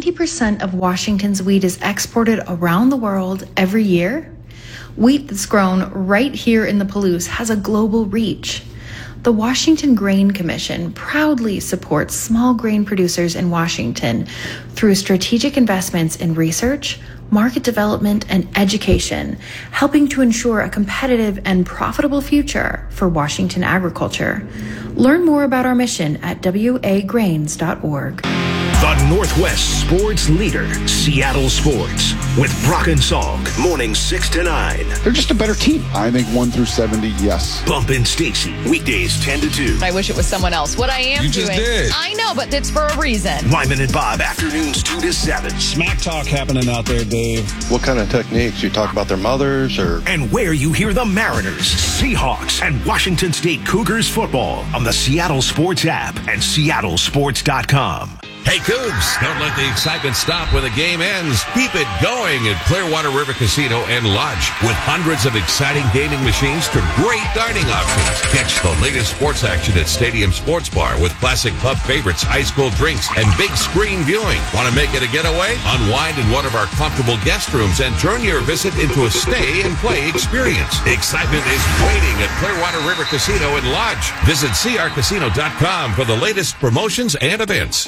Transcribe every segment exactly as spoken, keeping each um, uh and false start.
ninety percent of Washington's wheat is exported around the world every year, wheat that's grown right here in the Palouse has a global reach. The Washington Grain Commission proudly supports small grain producers in Washington through strategic investments in research, market development, and education, helping to ensure a competitive and profitable future for Washington agriculture. Learn more about our mission at w a grains dot org. The Northwest sports leader, Seattle Sports, with Brock and Salk, mornings six to nine. They're just a better team. I think one through seventy, yes. Bump and Stacy, weekdays ten to two. I wish it was someone else. What I am you doing. Just did. I know, but it's for a reason. Wyman and Bob, afternoons two to seven. Smack talk happening out there, Dave. What kind of techniques? You talk about their mothers or? And where you hear the Mariners, Seahawks, and Washington State Cougars football on the Seattle Sports app and seattle sports dot com. Hey, Cougs, don't let the excitement stop when the game ends. Keep it going at Clearwater River Casino and Lodge. With hundreds of exciting gaming machines to great dining options. Catch the latest sports action at Stadium Sports Bar with classic pub favorites, ice cold drinks, and big screen viewing. Want to make it a getaway? Unwind in one of our comfortable guest rooms and turn your visit into a stay and play experience. Excitement is waiting at Clearwater River Casino and Lodge. Visit c r casino dot com for the latest promotions and events.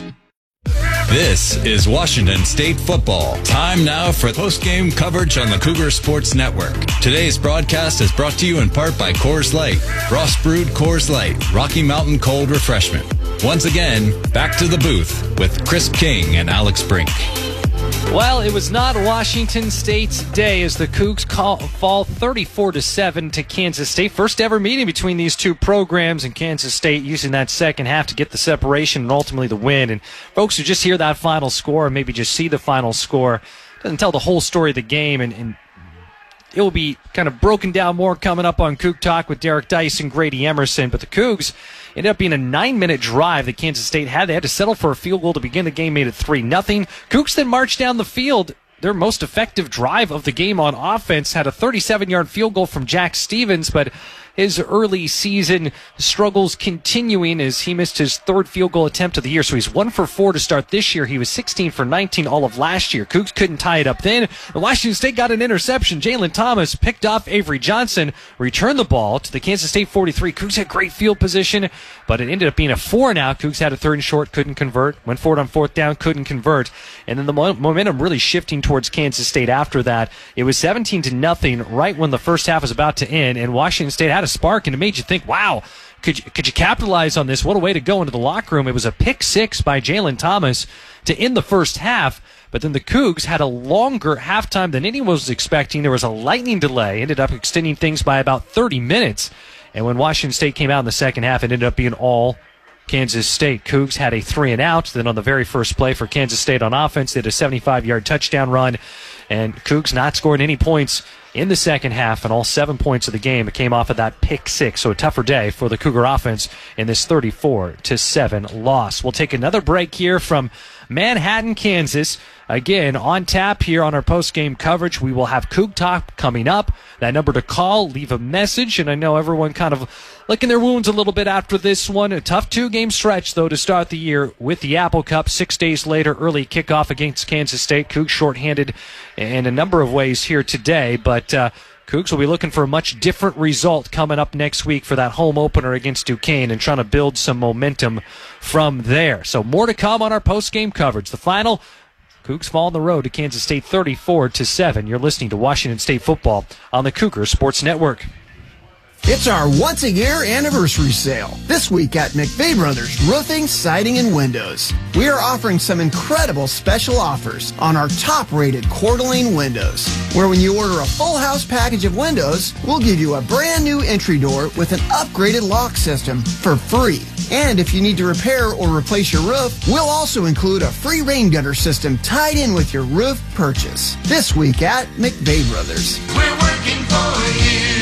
This is Washington State football. Time now for post-game coverage on the Cougar Sports Network. Today's broadcast is brought to you in part by Coors Light. Frost brewed Coors Light, Rocky Mountain cold refreshment. Once again, back to the booth with Chris King and Alex Brink. Well, it was not Washington State's day as the Cougs call, fall thirty-four to seven to Kansas State. First ever meeting between these two programs, and Kansas State using that second half to get the separation and ultimately the win. And folks who just hear that final score, or maybe just see the final score, doesn't tell the whole story of the game, and, and it will be kind of broken down more coming up on Coug Talk with Derek Dice and Grady Emerson. But the Cougs ended up being a nine-minute drive that Kansas State had. They had to settle for a field goal to begin the game, made it three nothing. Cougs then marched down the field. Their most effective drive of the game on offense had a thirty-seven-yard field goal from Jack Stevens, but his early season struggles continuing as he missed his third field goal attempt of the year. So he's one for four to start this year. He was sixteen for nineteen all of last year. Cougs couldn't tie it up then. Washington State got an interception. Jalen Thomas picked off Avery Johnson, returned the ball to the Kansas State forty-three. Cougs had great field position, but it ended up being a four and out. Cougs had a third and short, couldn't convert. Went forward on fourth down, couldn't convert. And then the mo- momentum really shifting towards Kansas State after that. It was seventeen to nothing right when the first half was about to end, and Washington State had a spark, and it made you think, wow, could you, could you capitalize on this? What a way to go into the locker room. It was a pick six by Jalen Thomas to end the first half, but then the Cougs had a longer halftime than anyone was expecting. There was a lightning delay, ended up extending things by about thirty minutes, and when Washington State came out in the second half, it ended up being all Kansas State. Cougs had a three and out. Then on the very first play for Kansas State on offense, they had a seventy-five-yard touchdown run, and Cougs not scoring any points in the second half, and all seven points of the game it came off of that pick six. So a tougher day for the Cougar offense in this thirty-four to seven loss. We'll take another break here from Manhattan, Kansas. Again, on tap here on our post-game coverage. We will have Coug Talk coming up. That number to call, leave a message, and I know everyone kind of licking their wounds a little bit after this one. A tough two-game stretch, though, to start the year with the Apple Cup. Six days later, early kickoff against Kansas State. Cougs shorthanded in a number of ways here today, but uh, Cougs will be looking for a much different result coming up next week for that home opener against Duquesne and trying to build some momentum from there. So more to come on our post-game coverage. The final, Cougs fall on the road to Kansas State thirty-four to seven. You're listening to Washington State football on the Cougar Sports Network. It's our once-a-year anniversary sale. This week at McVeigh Brothers Roofing, Siding, and Windows. We are offering some incredible special offers on our top-rated Coeur d'Alene windows, where when you order a full house package of windows, we'll give you a brand new entry door with an upgraded lock system for free. And if you need to repair or replace your roof, we'll also include a free rain gutter system tied in with your roof purchase. This week at McVeigh Brothers. We're working for you.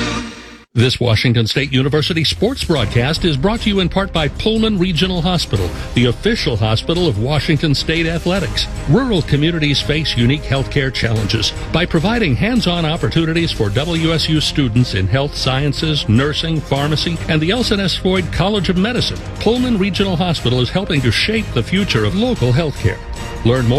This Washington State University sports broadcast is brought to you in part by Pullman Regional Hospital, the official hospital of Washington State Athletics. Rural communities face unique healthcare challenges. By providing hands-on opportunities for W S U students in health sciences, nursing, pharmacy, and the Elson S. Floyd College of Medicine, Pullman Regional Hospital is helping to shape the future of local healthcare. Learn more